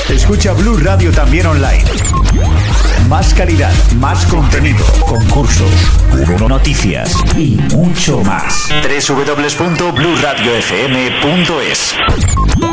Escucha Blue Radio también online. Más calidad, más contenido, concursos, noticias y mucho más. www.bluradiofm.es